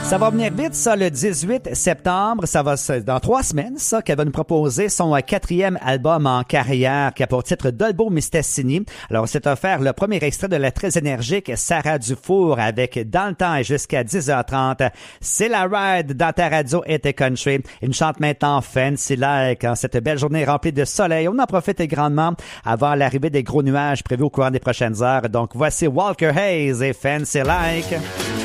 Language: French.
Ça va venir vite, ça, le 18 septembre. Ça va dans 3 semaines, ça, qu'elle va nous proposer son 4e album en carrière qui a pour titre Dolbo Mistassini. Alors, on s'est offert le premier extrait de la très énergique Sarah Dufour avec Dans le temps et jusqu'à 10h30. C'est la ride dans ta radio et tes country. Une chante maintenant fancy like en cette belle journée remplie de soleil. On en profite grandement avant l'arrivée des gros nuages prévus au courant des prochaines heures. Donc, voici Walker Hayes et Fancy Like.